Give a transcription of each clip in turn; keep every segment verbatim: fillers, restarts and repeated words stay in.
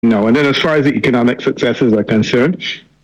No, and then as far as the economic successes are concerned,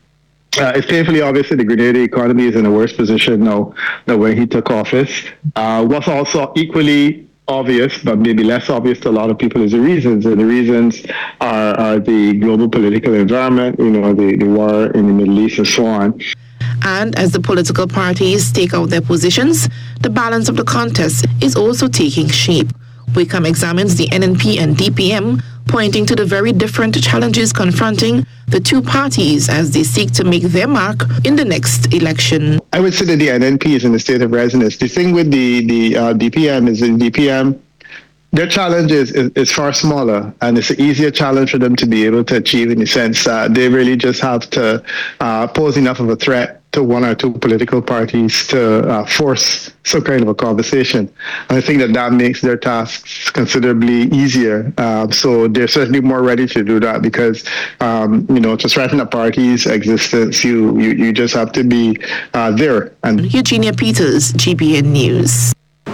Uh, it's painfully obvious that the Grenada economy is in a worse position now than when he took office. Uh, what's also equally obvious, but maybe less obvious to a lot of people, is the reasons. And the reasons are, are the global political environment, you know, the, the war in the Middle East and so on. And as the political parties take out their positions, the balance of the contest is also taking shape. Wickham examines the N N P and D P M, pointing to the very different challenges confronting the two parties as they seek to make their mark in the next election. I would say that the N N P is in a state of resonance. The thing with the, the uh, D P M is in D P M, their challenge is, is, is far smaller, and it's an easier challenge for them to be able to achieve in the sense that they really just have to uh, pose enough of a threat to one or two political parties to uh, force some kind of a conversation. And I think that that makes their tasks considerably easier. Uh, so they're certainly more ready to do that because, um, you know, to threaten a party's existence, you, you, you just have to be uh, there. And Eugenia Peters, G B N News.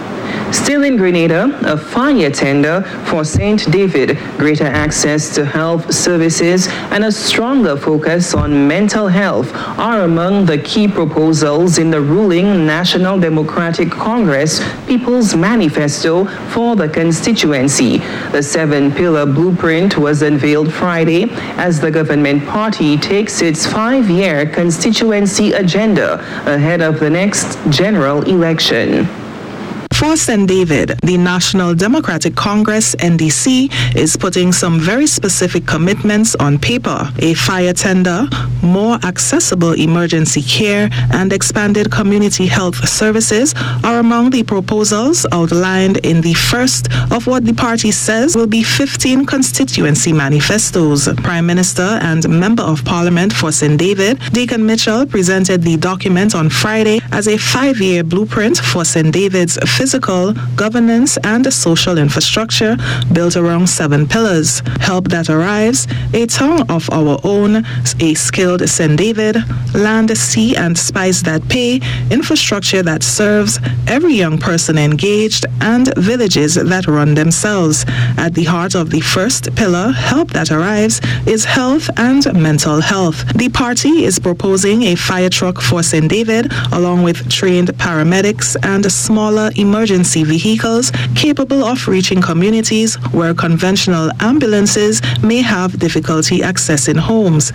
Still in Grenada, a fire tender for Saint David, greater access to health services, and a stronger focus on mental health are among the key proposals in the ruling National Democratic Congress People's Manifesto for the constituency. The seven-pillar blueprint was unveiled Friday as the government party takes its five-year constituency agenda ahead of the next general election. For Saint David, the National Democratic Congress, N D C, is putting some very specific commitments on paper. A fire tender, more accessible emergency care, and expanded community health services are among the proposals outlined in the first of what the party says will be fifteen constituency manifestos. Prime Minister and Member of Parliament for Saint David, Deacon Mitchell, presented the document on Friday as a five-year blueprint for Saint David's physical, governance, and social infrastructure built around seven pillars. Help that arrives, a town of our own, a skilled Saint David, land, sea, and spice that pay, infrastructure that serves, every young person engaged, and villages that run themselves. At the heart of the first pillar, Help that arrives, is health and mental health. The party is proposing a fire truck for Saint David, along with trained paramedics and smaller emergency vehicles capable of reaching communities where conventional ambulances may have difficulty accessing homes.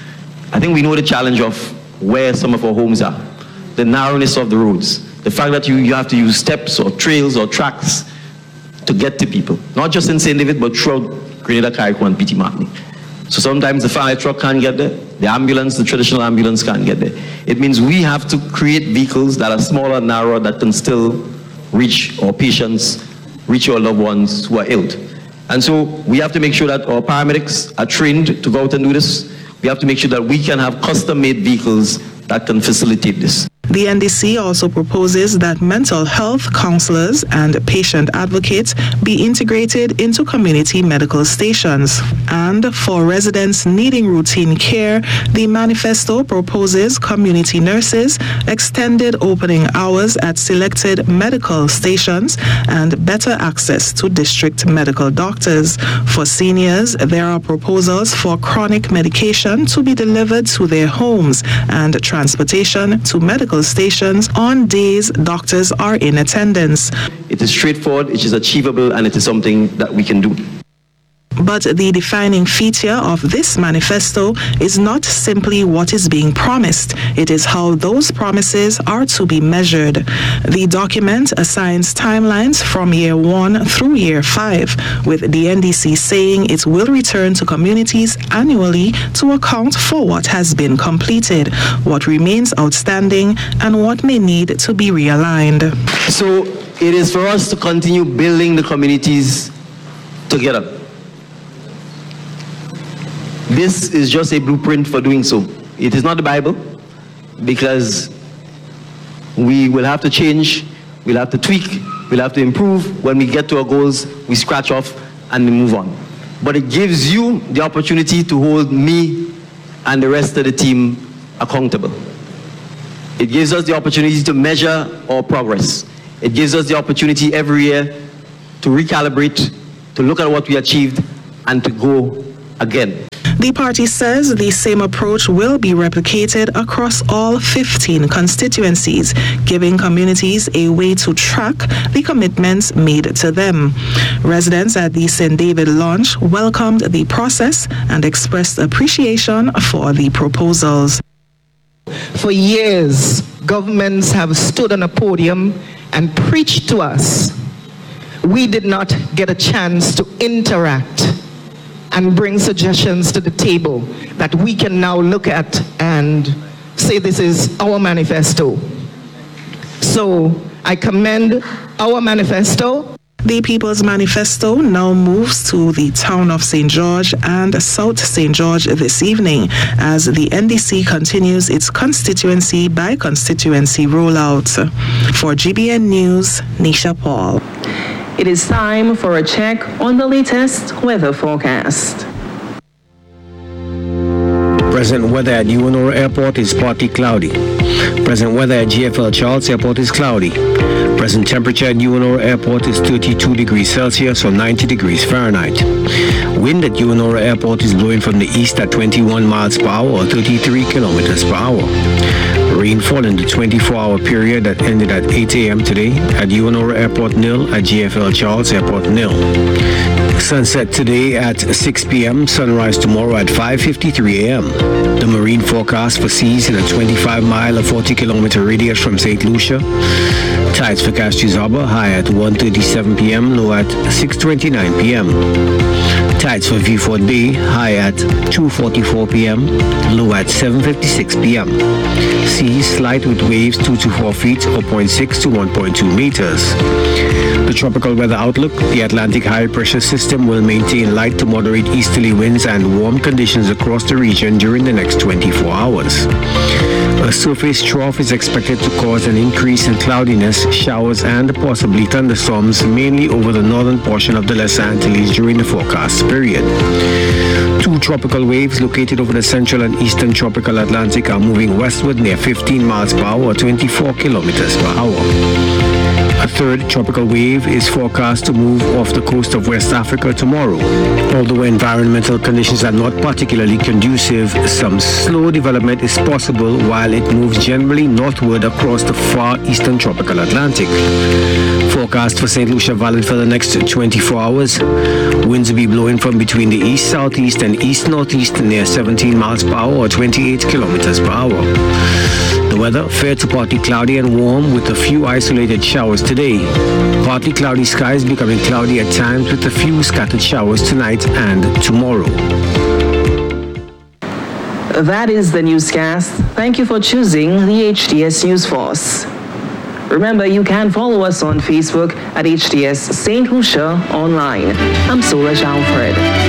I think we know the challenge of where some of our homes are, the narrowness of the roads, the fact that you, you have to use steps or trails or tracks to get to people, not just in Saint David, but throughout Grenada, Carriacou, and Petite Martinique. So sometimes the fire truck can't get there, the ambulance, the traditional ambulance can't get there. It means we have to create vehicles that are smaller, narrower, that can still reach our patients, reach our loved ones who are ill. And so we have to make sure that our paramedics are trained to go out and do this. We have to make sure that we can have custom-made vehicles that can facilitate this. The N D C also proposes that mental health counselors and patient advocates be integrated into community medical stations. And for residents needing routine care, the manifesto proposes community nurses, extended opening hours at selected medical stations, and better access to district medical doctors. For seniors, there are proposals for chronic medication to be delivered to their homes and transportation to medical stations on days doctors are in attendance. It is straightforward, it is achievable, and it is something that we can do. But the defining feature of this manifesto is not simply what is being promised, it is how those promises are to be measured. The document assigns timelines from year one through year five, with the N D C saying it will return to communities annually to account for what has been completed, what remains outstanding, and what may need to be realigned. So it is for us to continue building the communities together. This is just a blueprint for doing so. It is not the Bible, because we will have to change, we'll have to tweak, we'll have to improve. When we get to our goals, we scratch off and we move on. But it gives you the opportunity to hold me and the rest of the team accountable. It gives us the opportunity to measure our progress. It gives us the opportunity every year to recalibrate, to look at what we achieved, and to go again. The party says the same approach will be replicated across all fifteen constituencies, giving communities a way to track the commitments made to them. Residents at the Saint David launch welcomed the process and expressed appreciation for the proposals. For years, governments have stood on a podium and preached to us. We did not get a chance to interact and bring suggestions to the table that we can now look at and say this is our manifesto. So I commend our manifesto. The People's Manifesto now moves to the town of Saint George and South Saint George this evening as the N D C continues its constituency by constituency rollout. For G B N News, Nisha Paul. It is time for a check on the latest weather forecast. Present weather at Uwharton Airport is partly cloudy. Present weather at G F L Charles Airport is cloudy. Present temperature at Uwharton Airport is thirty-two degrees Celsius or ninety degrees Fahrenheit. Wind at Uwharton Airport is blowing from the east at twenty-one miles per hour or thirty-three kilometers per hour. Rainfall in the twenty-four hour period that ended at eight a.m. today at Uwharton Airport nil, at G F L Charles Airport nil. Sunset today at six p.m., sunrise tomorrow at five fifty-three a.m. The marine forecast for seas in a twenty-five mile or forty kilometer radius from Saint Lucia. Tides for Castries Harbor high at one thirty-seven p.m., low at six twenty-nine p.m. Tides for Vieux-Fort Bay high at two forty-four p.m., low at seven fifty-six p.m. Seas slight with waves two to four feet or zero point six to one point two meters. The tropical weather outlook: the Atlantic high pressure system will maintain light to moderate easterly winds and warm conditions across the region during the next twenty-four hours. A surface trough is expected to cause an increase in cloudiness, showers, and possibly thunderstorms, mainly over the northern portion of the Lesser Antilles during the forecast period. Two tropical waves located over the central and eastern tropical Atlantic are moving westward near fifteen miles per hour or twenty-four kilometers per hour. A third tropical wave is forecast to move off the coast of West Africa tomorrow. Although environmental conditions are not particularly conducive, some slow development is possible while it moves generally northward across the far eastern tropical Atlantic. Forecast for Saint Lucia valid for the next twenty-four hours. Winds will be blowing from between the east-southeast and east-northeast near seventeen miles per hour or twenty-eight kilometers per hour. The weather, fair to partly cloudy and warm with a few isolated showers today. Partly cloudy skies becoming cloudy at times with a few scattered showers tonight and tomorrow. That is the newscast. Thank you for choosing the H D S News Force. Remember, you can follow us on Facebook at H D S Saint Lucia Online. I'm Sola Alfred.